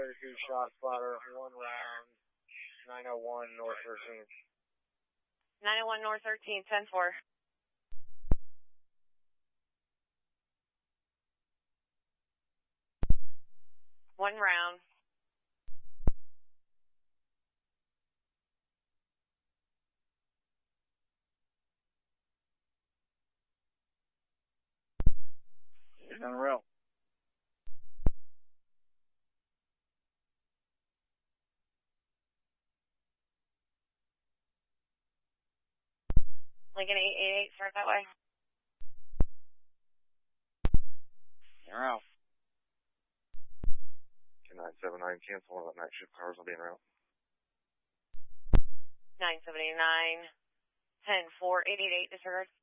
32 shot spotter, 1 round, 901 North 13th. 901 North 13th, 10-4. One round. On rail. Lincoln 888, start that way. You're out. 979, cancel all that night shift cars will be en route. 979, 10-4, 888, disregard.